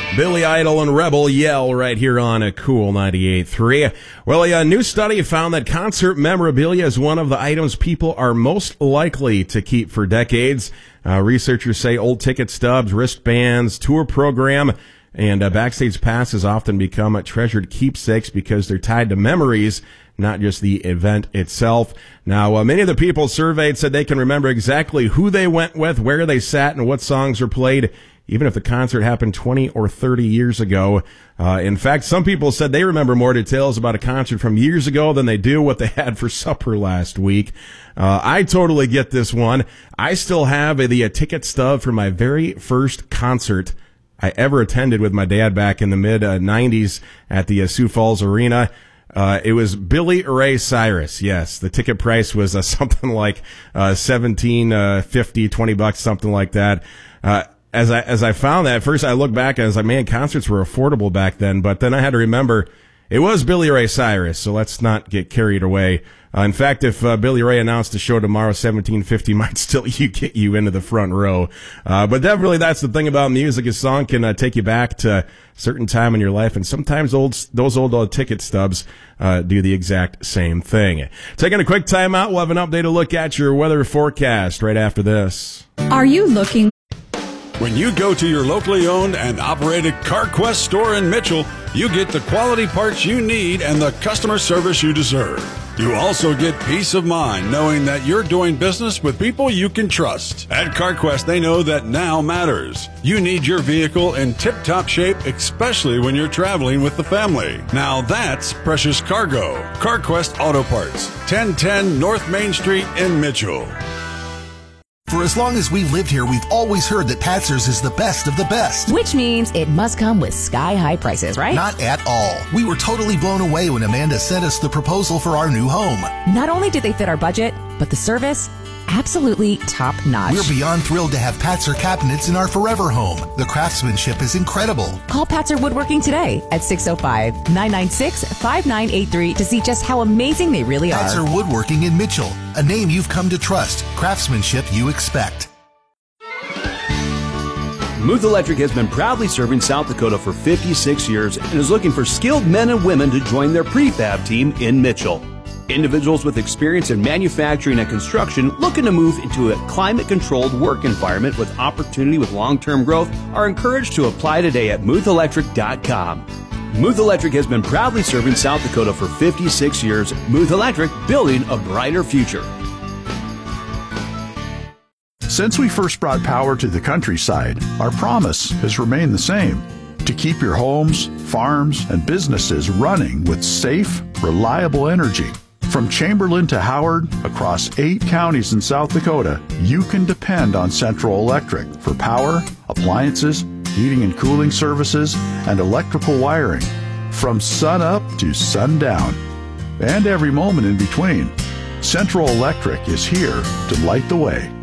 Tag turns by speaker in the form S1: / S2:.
S1: Billy Idol and Rebel Yell right here on a Cool 98.3. Well, a new study found that concert memorabilia is one of the items people are most likely to keep for decades. Researchers say old ticket stubs, wristbands, tour program, and backstage passes often become treasured keepsakes because they're tied to memories, not just the event itself. Now, many of the people surveyed said they can remember exactly who they went with, where they sat, and what songs were played, even if the concert happened 20 or 30 years ago. In fact, some people said they remember more details about a concert from years ago than they do what they had for supper last week. I totally get this one. I still have the ticket stub for my very first concert I ever attended with my dad back in the mid-90s at the Sioux Falls Arena. It was Billy Ray Cyrus. Yes, the ticket price was something like $17.50, $20, something like that. As I found that, at first I looked back and I was like, man, concerts were affordable back then. But then I had to remember it was Billy Ray Cyrus, so let's not get carried away. In fact, if Billy Ray announced a show tomorrow, $17.50 might still get you into the front row. But definitely that's the thing about music. A song can take you back to a certain time in your life, and sometimes those old ticket stubs do the exact same thing. Taking a quick time out, we'll have an updated look at your weather forecast right after this.
S2: Are you looking?
S3: When you go to your locally owned and operated CarQuest store in Mitchell, you get the quality parts you need and the customer service you deserve. You also get peace of mind knowing that you're doing business with people you can trust. At CarQuest, they know that now matters. You need your vehicle in tip-top shape, especially when you're traveling with the family. Now that's precious cargo. CarQuest Auto Parts, 1010 North Main Street in Mitchell.
S4: For as long as we've lived here, we've always heard that Patzer's is the best of the best.
S5: Which means it must come with sky-high prices, right?
S4: Not at all. We were totally blown away when Amanda sent us the proposal for our new home.
S5: Not only did they fit our budget, but the service, absolutely top-notch.
S4: We're beyond thrilled to have Patzer cabinets in our forever home. The craftsmanship is incredible.
S5: Call Patzer Woodworking today at 605-996-5983 to see just how amazing they really are.
S4: Patzer Woodworking in Mitchell, a name you've come to trust. Craftsmanship you expect.
S6: Muth Electric has been proudly serving South Dakota for 56 years and is looking for skilled men and women to join their prefab team in Mitchell. Individuals with experience in manufacturing and construction looking to move into a climate-controlled work environment with opportunity with long-term growth are encouraged to apply today at muthelectric.com. Muth Electric has been proudly serving South Dakota for 56 years. Muth Electric, building a brighter future.
S7: Since we first brought power to the countryside, our promise has remained the same: to keep your homes, farms, and businesses running with safe, reliable energy. From Chamberlain to Howard, across 8 counties in South Dakota, you can depend on Central Electric for power, appliances, heating and cooling services, and electrical wiring. From sun up to sundown, and every moment in between, Central Electric is here to light the way.